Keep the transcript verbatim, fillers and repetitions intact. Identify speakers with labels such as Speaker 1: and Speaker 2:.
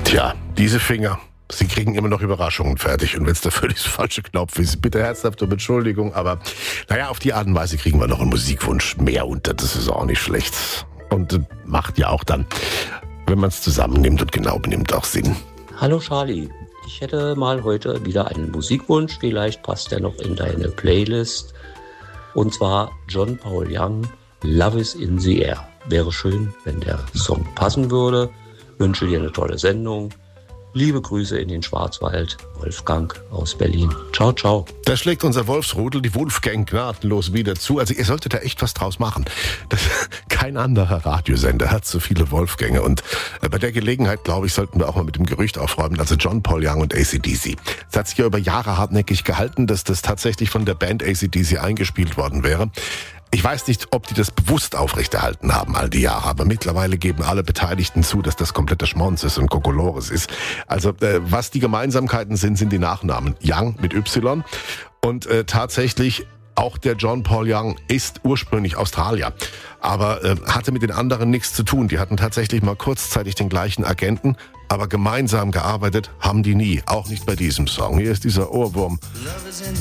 Speaker 1: Tja, diese Finger, sie kriegen immer noch Überraschungen fertig. Und wenn es der völlig falsche Knopf ist, bitte herzhaft um Entschuldigung. Aber naja, auf die Art und Weise kriegen wir noch einen Musikwunsch mehr unter. Das ist auch nicht schlecht. Und äh, macht ja auch dann, wenn man es zusammennimmt und genau benimmt, auch Sinn.
Speaker 2: Hallo Charlie, ich hätte mal heute wieder einen Musikwunsch. Vielleicht passt der noch in deine Playlist. Und zwar John Paul Young, Love is in the Air. Wäre schön, wenn der Song passen würde. Wünsche dir eine tolle Sendung. Liebe Grüße in den Schwarzwald. Wolfgang aus Berlin. Ciao, ciao.
Speaker 1: Da schlägt unser Wolfsrudel, die Wolfgang, gnadenlos wieder zu. Also ihr solltet da echt was draus machen. Das, kein anderer Radiosender hat so viele Wolfgänge. Und äh, bei der Gelegenheit, glaube ich, sollten wir auch mal mit dem Gerücht aufräumen. Also John Paul Young und A C D C. Es hat sich ja über Jahre hartnäckig gehalten, dass das tatsächlich von der Band A C D C eingespielt worden wäre. Ich weiß nicht, ob die das bewusst aufrechterhalten haben all die Jahre, aber mittlerweile geben alle Beteiligten zu, dass das kompletter Schmonz ist und Kokolores ist. Also äh, was die Gemeinsamkeiten sind, sind die Nachnamen. Young mit Y und äh, tatsächlich auch der John Paul Young ist ursprünglich Australier, aber äh, hatte mit den anderen nichts zu tun. Die hatten tatsächlich mal kurzzeitig den gleichen Agenten, aber gemeinsam gearbeitet haben die nie, auch nicht bei diesem Song. Hier ist dieser Ohrwurm.